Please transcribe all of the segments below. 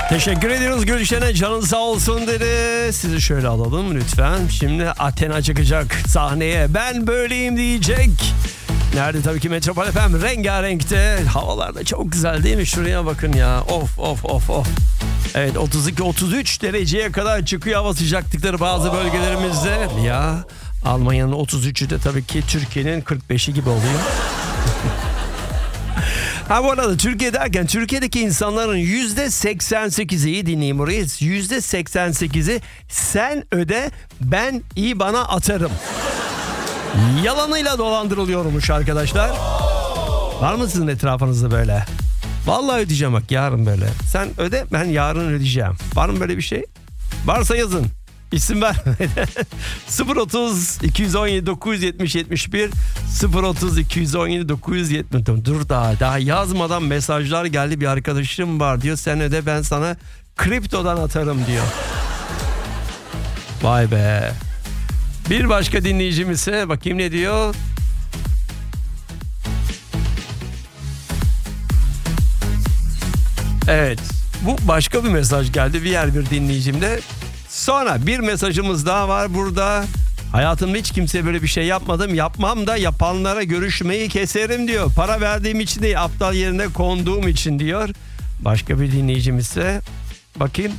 Teşekkür ediyoruz Gülşen'e, canın sağ olsun dedi. Sizi şöyle alalım lütfen. Şimdi Athena çıkacak sahneye. Ben böyleyim diyecek. Nerede? Tabii ki Metropol FM rengarenkte. Havalar da çok güzel değil mi? Şuraya bakın ya. Of of of of. Evet, 32-33 dereceye kadar çıkıyor hava sıcaklıkları bazı bölgelerimizde. Ya Almanya'nın 33'ü de tabii ki Türkiye'nin 45'i gibi oluyor. Ha, bu arada Türkiye derken Türkiye'deki insanların %88'i, iyi dinleyin burayı, %88'i sen öde ben IBAN'a atarım yalanıyla dolandırılıyormuş arkadaşlar. Var mı sizin etrafınızda böyle? Vallahi ödeyeceğim bak yarın böyle. Sen öde, ben yarın ödeyeceğim. Var mı böyle bir şey? Varsa yazın. İsim ver. 030 217 970 71 030 217 970. Dur daha yazmadan mesajlar geldi. Bir arkadaşım var diyor. Sen öde, ben sana kriptodan atarım diyor. Vay be. Bir başka dinleyicimiz ise bakayım ne diyor. Evet, bu başka bir mesaj geldi diğer bir dinleyicimde. Sonra bir mesajımız daha var burada. Hayatımda hiç kimseye böyle bir şey yapmadım. Yapmam da yapanlara görüşmeyi keserim diyor. Para verdiğim için değil, aptal yerine konduğum için diyor. Başka bir dinleyicimiz ise bakayım.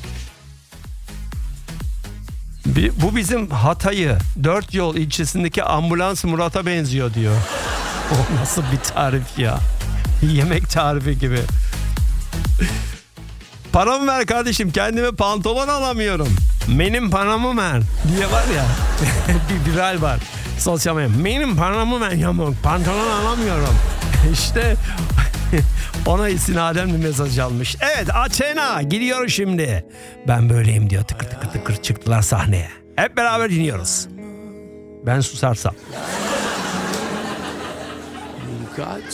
Bu bizim Hatay'ı 4 yol ilçesindeki ambulans Murat'a benziyor diyor. O nasıl bir tarif ya? Yemek tarifi gibi. Paramı ver kardeşim, kendime pantolon alamıyorum. Benim paramı ver diye var ya. Bir viral var sosyal medya. Benim paramı ver yamuk, pantolon alamıyorum. İşte ona istinaden bir mesaj almış. Evet, Athena gidiyor şimdi. Ben böyleyim diyor, tıkır tıkır tıkır çıktılar sahneye. Hep beraber dinliyoruz. Ben susarsam.